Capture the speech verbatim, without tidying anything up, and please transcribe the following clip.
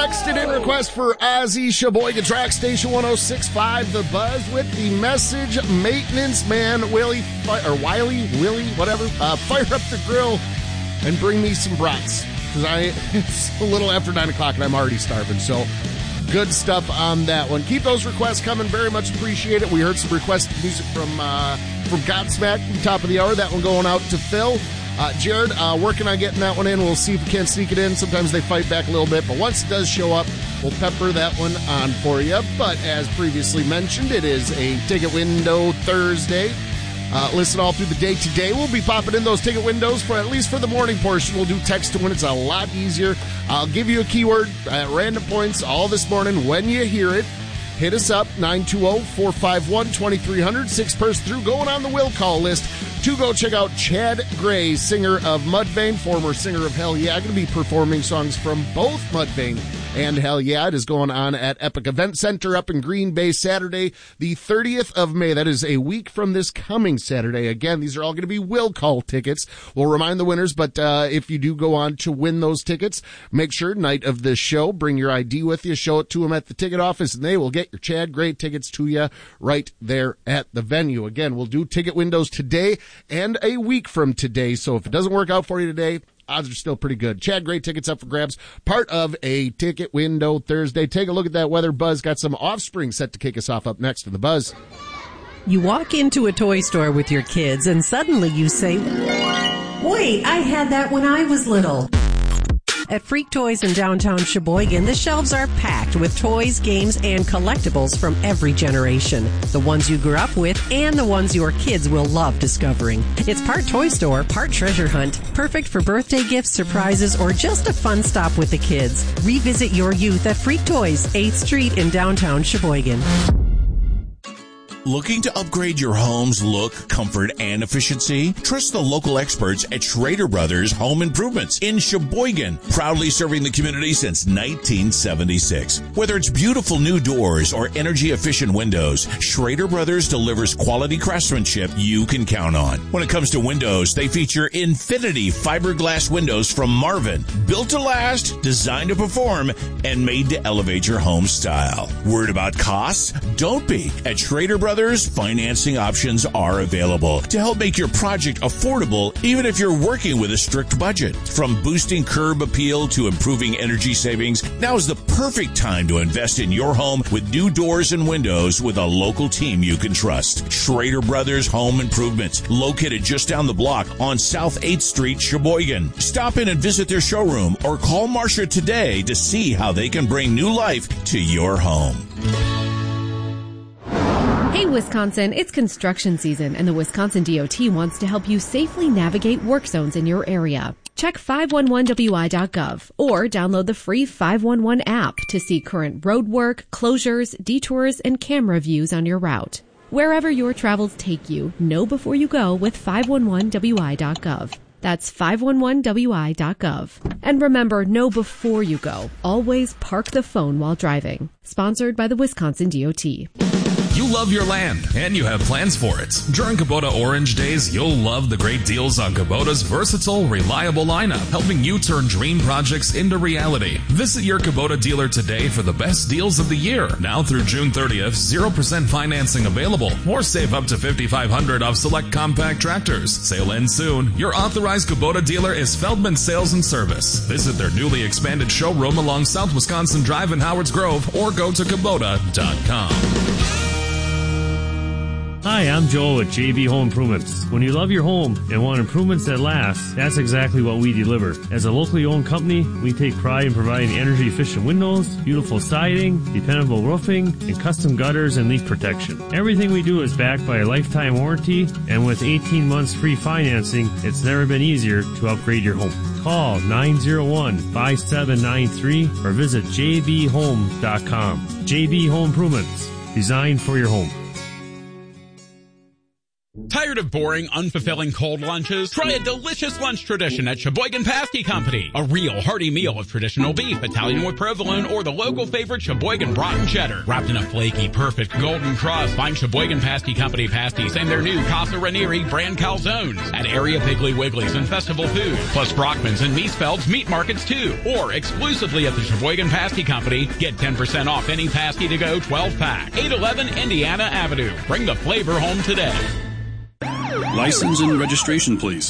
texted in request for Ozzy Sheboygan Track Station one oh six point five The Buzz with the message, maintenance man Willie, or Wiley, Willie, whatever, uh, fire up the grill and bring me some brats. Because I it's a little after nine o'clock and I'm already starving, so good stuff on that one. Keep those requests coming. Very much appreciate it. We heard some requested music from uh, from Godsmack at the top of the hour. That one going out to Phil. Uh, Jared, uh, working on getting that one in. We'll see if we can sneak it in. Sometimes they fight back a little bit, but once it does show up, we'll pepper that one on for you. But as previously mentioned, it is a Ticket Window Thursday. Uh, listen all through the day today. We'll be popping in those ticket windows for at least for the morning portion. We'll do text to win. It's a lot easier. I'll give you a keyword at random points all this morning. When you hear it, hit us up, nine two zero, four five one, two three zero zero. Six purse through, going on the will call list. To go check out Chad Gray, singer of Mudvayne, former singer of Hell Yeah. Going to be performing songs from both Mudvayne and Hell Yeah. It is going on at Epic Event Center up in Green Bay Saturday, the thirtieth of May. That is a week from this coming Saturday. Again, these are all going to be will call tickets. We'll remind the winners, but uh, if you do go on to win those tickets, make sure night of the show, bring your I D with you, show it to them at the ticket office, and they will get your Chad Gray tickets to you right there at the venue. Again, we'll do ticket windows today and a week from today. So if it doesn't work out for you today, odds are still pretty good. Chad Gray tickets up for grabs. Part of a Ticket Window Thursday. Take a look at that weather. Buzz got some Offspring set to kick us off up next in the Buzz. You walk into a toy store with your kids and suddenly you say, "Wait, I had that when I was little." At Freak Toys in downtown Sheboygan, the shelves are packed with toys, games, and collectibles from every generation. The ones you grew up with and the ones your kids will love discovering. It's part toy store, part treasure hunt. Perfect for birthday gifts, surprises, or just a fun stop with the kids. Revisit your youth at Freak Toys, eighth Street in downtown Sheboygan. Looking to upgrade your home's look, comfort, and efficiency? Trust the local experts at Schrader Brothers Home Improvements in Sheboygan, proudly serving the community since nineteen seventy-six. Whether it's beautiful new doors or energy-efficient windows, Schrader Brothers delivers quality craftsmanship you can count on. When it comes to windows, they feature Infinity fiberglass windows from Marvin, built to last, designed to perform, and made to elevate your home style. Worried about costs? Don't be. At Schrader Brothers, financing options are available to help make your project affordable, even if you're working with a strict budget. From boosting curb appeal to improving energy savings, now is the perfect time to invest in your home with new doors and windows with a local team you can trust. Schrader Brothers Home Improvements, located just down the block on South eighth Street, Sheboygan. Stop in and visit their showroom or call Marcia today to see how they can bring new life to your home. Hey, Wisconsin, it's construction season, and the Wisconsin D O T wants to help you safely navigate work zones in your area. Check five one one W I dot gov or download the free five one one app to see current road work, closures, detours, and camera views on your route. Wherever your travels take you, know before you go with five one one W I dot gov. That's five one one W I dot gov. And remember, know before you go. Always park the phone while driving. Sponsored by the Wisconsin D O T. You love your land, and you have plans for it. During Kubota Orange Days, you'll love the great deals on Kubota's versatile, reliable lineup, helping you turn dream projects into reality. Visit your Kubota dealer today for the best deals of the year. Now through June thirtieth, zero percent financing available, or save up to fifty-five hundred dollars off select compact tractors. Sale ends soon. Your authorized Kubota dealer is Feldman Sales and Service. Visit their newly expanded showroom along South Wisconsin Drive in Howards Grove, or go to Kubota dot com. Hi, I'm Joel at J B Home Improvements. When you love your home and want improvements that last, that's exactly what we deliver. As a locally owned company, we take pride in providing energy-efficient windows, beautiful siding, dependable roofing, and custom gutters and leak protection. Everything we do is backed by a lifetime warranty, and with eighteen months free financing, it's never been easier to upgrade your home. Call nine zero one, five seven nine three or visit j b home dot com. J B Home Improvements, designed for your home. Tired of boring, unfulfilling cold lunches? Try a delicious lunch tradition at Sheboygan Pasty Company. A real hearty meal of traditional beef, Italian with provolone, or the local favorite Sheboygan Broughton Cheddar. Wrapped in a flaky, perfect golden crust, find Sheboygan Pasty Company pasties and their new Casa Ranieri brand calzones at area Piggly Wiggly's and Festival Food, plus Brockman's and Miesfeld's meat markets too. Or exclusively at the Sheboygan Pasty Company, get ten percent off any pasty to go twelve pack. eight eleven Indiana Avenue. Bring the flavor home today. License and registration, please.